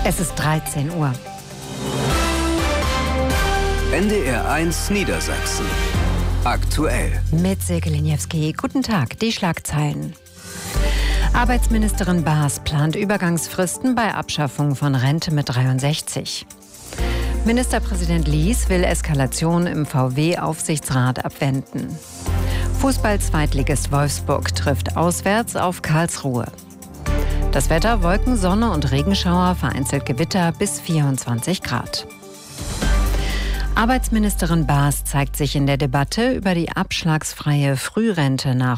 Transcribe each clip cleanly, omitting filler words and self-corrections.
Es ist 13 Uhr. NDR 1 Niedersachsen. Aktuell. Mit Silke Liniewski. Guten Tag, die Schlagzeilen. Arbeitsministerin Baas plant Übergangsfristen bei Abschaffung von Rente mit 63. Ministerpräsident Lies will Eskalation im VW-Aufsichtsrat abwenden. Fußball-Zweitligist Wolfsburg trifft auswärts auf Karlsruhe. Das Wetter: Wolken, Sonne und Regenschauer, vereinzelt Gewitter bis 24 Grad. Arbeitsministerin Baas zeigt sich in der Debatte über die abschlagsfreie Frührente nach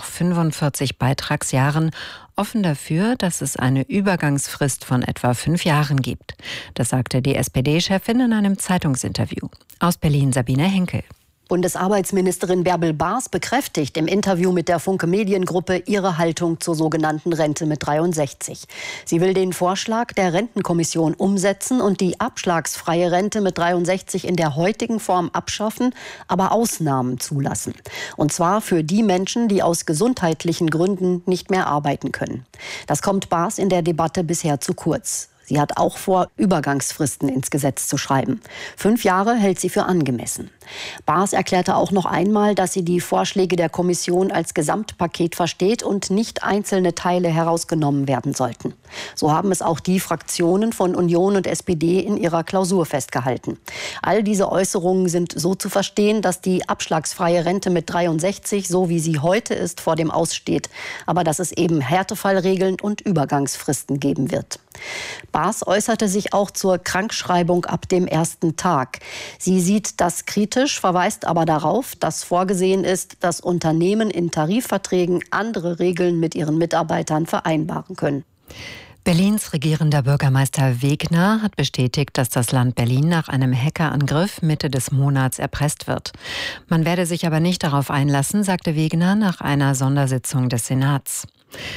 45 Beitragsjahren offen dafür, dass es eine Übergangsfrist von etwa 5 Jahren gibt. Das sagte die SPD-Chefin in einem Zeitungsinterview. Aus Berlin Sabine Henkel. Bundesarbeitsministerin Bärbel Baas bekräftigt im Interview mit der Funke Mediengruppe ihre Haltung zur sogenannten Rente mit 63. Sie will den Vorschlag der Rentenkommission umsetzen und die abschlagsfreie Rente mit 63 in der heutigen Form abschaffen, aber Ausnahmen zulassen. Und zwar für die Menschen, die aus gesundheitlichen Gründen nicht mehr arbeiten können. Das kommt Baas in der Debatte bisher zu kurz. Sie hat auch vor, Übergangsfristen ins Gesetz zu schreiben. 5 Jahre hält sie für angemessen. Baas erklärte auch noch einmal, dass sie die Vorschläge der Kommission als Gesamtpaket versteht und nicht einzelne Teile herausgenommen werden sollten. So haben es auch die Fraktionen von Union und SPD in ihrer Klausur festgehalten. All diese Äußerungen sind so zu verstehen, dass die abschlagsfreie Rente mit 63, so wie sie heute ist, vor dem Aus steht. Aber dass es eben Härtefallregeln und Übergangsfristen geben wird. Baas äußerte sich auch zur Krankschreibung ab dem ersten Tag. Sie sieht das kritisch, verweist aber darauf, dass vorgesehen ist, dass Unternehmen in Tarifverträgen andere Regeln mit ihren Mitarbeitern vereinbaren können. Berlins regierender Bürgermeister Wegner hat bestätigt, dass das Land Berlin nach einem Hackerangriff Mitte des Monats erpresst wird. Man werde sich aber nicht darauf einlassen, sagte Wegner nach einer Sondersitzung des Senats.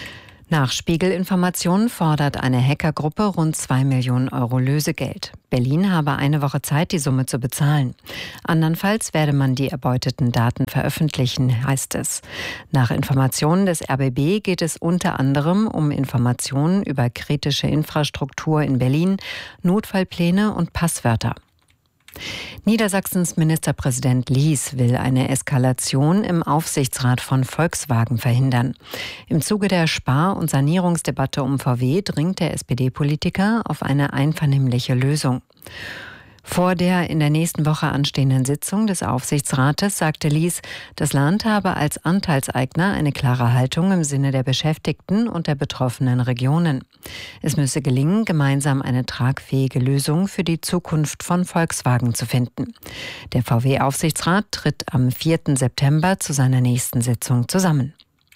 Nach Spiegel-Informationen fordert eine Hackergruppe rund 2 Millionen Euro Lösegeld. Berlin habe eine Woche Zeit, die Summe zu bezahlen. Andernfalls werde man die erbeuteten Daten veröffentlichen, heißt es. Nach Informationen des RBB geht es unter anderem um Informationen über kritische Infrastruktur in Berlin, Notfallpläne und Passwörter. Niedersachsens Ministerpräsident Lies will eine Eskalation im Aufsichtsrat von Volkswagen verhindern. Im Zuge der Spar- und Sanierungsdebatte um VW dringt der SPD-Politiker auf eine einvernehmliche Lösung. Vor der in der nächsten Woche anstehenden Sitzung des Aufsichtsrates sagte Lies, das Land habe als Anteilseigner eine klare Haltung im Sinne der Beschäftigten und der betroffenen Regionen. Es müsse gelingen, gemeinsam eine tragfähige Lösung für die Zukunft von Volkswagen zu finden. Der VW-Aufsichtsrat tritt am 4. September zu seiner nächsten Sitzung zusammen.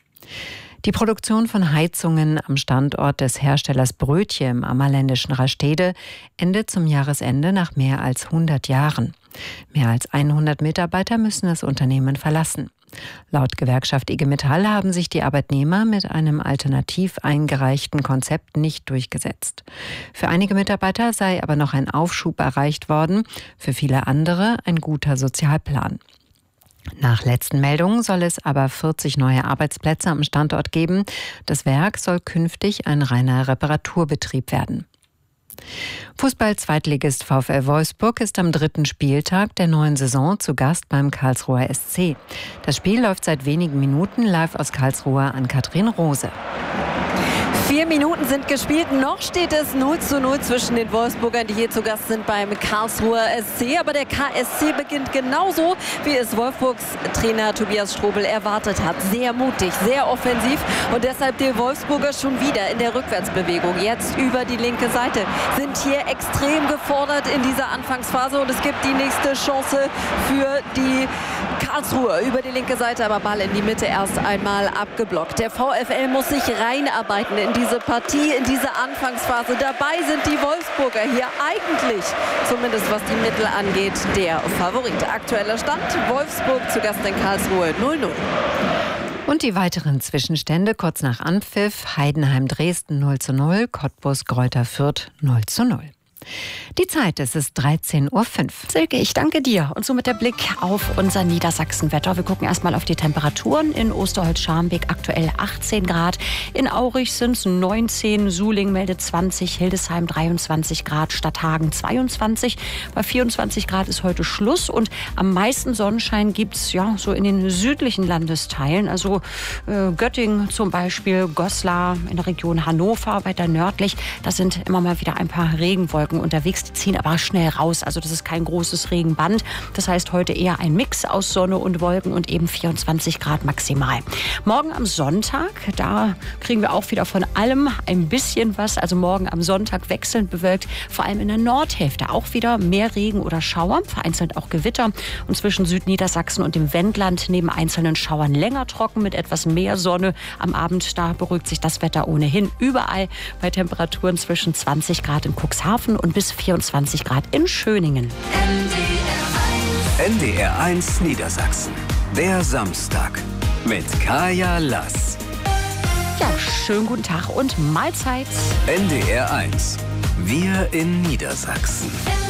Die Produktion von Heizungen am Standort des Herstellers Brötje im ammerländischen Rastede endet zum Jahresende nach mehr als 100 Jahren. Mehr als 100 Mitarbeiter müssen das Unternehmen verlassen. Laut Gewerkschaft IG Metall haben sich die Arbeitnehmer mit einem alternativ eingereichten Konzept nicht durchgesetzt. Für einige Mitarbeiter sei aber noch ein Aufschub erreicht worden, für viele andere ein guter Sozialplan. Nach letzten Meldungen soll es aber 40 neue Arbeitsplätze am Standort geben. Das Werk soll künftig ein reiner Reparaturbetrieb werden. Fußball-Zweitligist VfL Wolfsburg ist am 3. Spieltag der neuen Saison zu Gast beim Karlsruher SC. Das Spiel läuft seit wenigen Minuten live aus Karlsruhe an Katrin Rose. 4 Minuten sind gespielt, noch steht es 0:0 zwischen den Wolfsburgern, die hier zu Gast sind beim Karlsruher SC. Aber der KSC beginnt genauso, wie es Wolfsburgs Trainer Tobias Strobel erwartet hat. Sehr mutig, sehr offensiv und deshalb die Wolfsburger schon wieder in der Rückwärtsbewegung. Jetzt über die linke Seite, sind hier extrem gefordert in dieser Anfangsphase und es gibt die nächste Chance für die Karlsruher über die linke Seite, aber Ball in die Mitte erst einmal abgeblockt. Der VfL muss sich reinarbeiten in diese Partie, in diese Anfangsphase. Dabei sind die Wolfsburger hier eigentlich, zumindest was die Mittel angeht, der Favorit. Aktueller Stand: Wolfsburg zu Gast in Karlsruhe 0:0. Und die weiteren Zwischenstände kurz nach Anpfiff: Heidenheim Dresden 0:0, Cottbus Greuther Fürth 0:0. Die Zeit, es ist 13:05 Uhr. Silke, ich danke dir. Und somit der Blick auf unser Niedersachsenwetter. Wir gucken erstmal auf die Temperaturen. In Osterholz-Scharmbeek aktuell 18 Grad. In Aurich sind es 19, Suling meldet 20, Hildesheim 23 Grad, Stadthagen 22. Bei 24 Grad ist heute Schluss. Und am meisten Sonnenschein gibt es so in den südlichen Landesteilen. Also Göttingen zum Beispiel, Goslar in der Region Hannover, weiter nördlich. Da sind immer mal wieder ein paar Regenwolken unterwegs. Die ziehen aber schnell raus. Also das ist kein großes Regenband. Das heißt heute eher ein Mix aus Sonne und Wolken und eben 24 Grad maximal. Morgen am Sonntag, da kriegen wir auch wieder von allem ein bisschen was. Also morgen am Sonntag wechselnd bewölkt. Vor allem in der Nordhälfte auch wieder mehr Regen oder Schauer. Vereinzelt auch Gewitter. Und zwischen Südniedersachsen und dem Wendland neben einzelnen Schauern länger trocken mit etwas mehr Sonne. Am Abend, da beruhigt sich das Wetter ohnehin überall bei Temperaturen zwischen 20 Grad in Cuxhaven und bis 24 Grad in Schöningen. NDR1 Niedersachsen. Der Samstag mit Kaya Lass. Ja, schönen guten Tag und Mahlzeit. NDR1. Wir in Niedersachsen.